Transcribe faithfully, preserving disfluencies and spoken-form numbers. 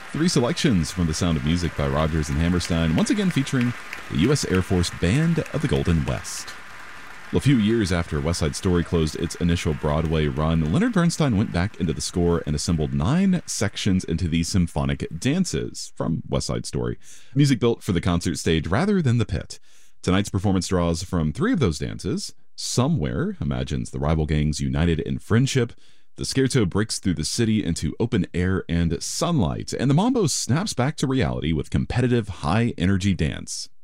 Three selections from The Sound of Music by Rodgers and Hammerstein, once again featuring the U S Air Force Band of the Golden West. Well, a few years after West Side Story closed its initial Broadway run, Leonard Bernstein went back into the score and assembled nine sections into the symphonic dances from West Side Story, music built for the concert stage rather than the pit. Tonight's performance draws from three of those dances. Somewhere imagines the rival gangs united in friendship. The scherzo breaks through the city into open air and sunlight, and the mambo snaps back to reality with competitive, high-energy dance.